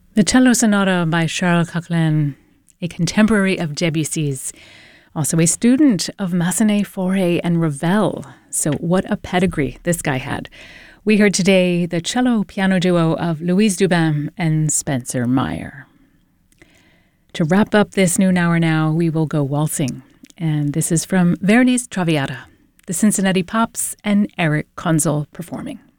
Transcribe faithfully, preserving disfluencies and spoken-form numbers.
The Cello Sonata by Charles Coquelin, a contemporary of Debussy's, also a student of Massenet, Fauré, and Ravel. So what a pedigree this guy had. We heard today the cello-piano duo of Louise Dubin and Spencer Meyer. To wrap up this noon hour now, we will go waltzing. And this is from Verdi's Traviata, the Cincinnati Pops, and Eric Kunzel performing.